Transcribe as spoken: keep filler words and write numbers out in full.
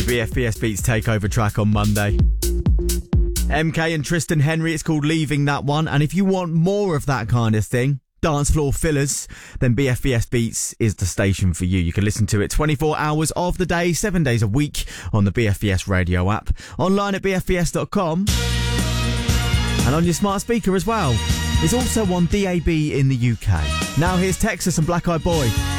B F B S Beats takeover track on Monday. M K and Tristan Henry, it's called Leaving That One. And if you want more of that kind of thing, dance floor fillers, then B F B S Beats is the station for you. You can listen to it twenty-four hours of the day, seven days a week on the B F B S radio app, online at b f b s dot com, and on your smart speaker as well. It's also on D A B in the U K. Now here's Texas and Black Eyed Boy.